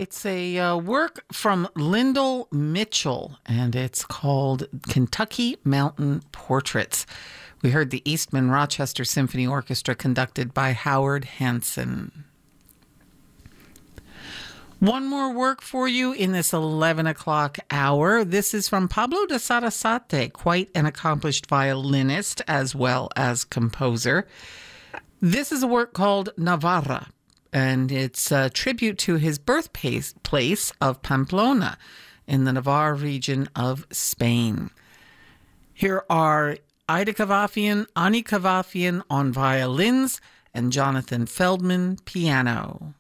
It's a work from Lyndall Mitchell, and it's called Kentucky Mountain Portraits. We heard the Eastman Rochester Symphony Orchestra conducted by Howard Hanson. One more work for you in this 11 o'clock hour. This is from Pablo de Sarasate, quite an accomplished violinist as well as composer. This is a work called Navarra, and it's a tribute to his birthplace of Pamplona in the Navarre region of Spain. Here are Ida Kavafian, Ani Kavafian on violins, and Jonathan Feldman piano.